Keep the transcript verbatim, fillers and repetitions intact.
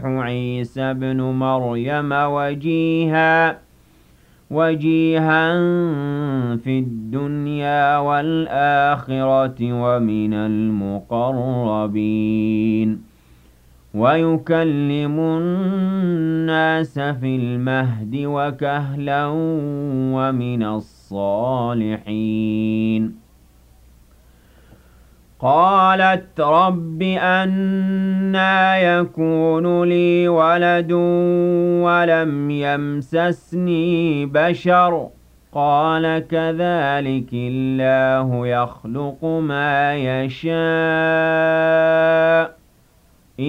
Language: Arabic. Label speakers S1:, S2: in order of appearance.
S1: عيسى ابن مريم وجيها وجيها في الدنيا والآخرة ومن المقربين ويكلم الناس في المهد وكهلا ومن الصالحين. قالت رب أنى يكون لي ولد ولم يمسسني بشر قال كذلك الله يخلق ما يشاء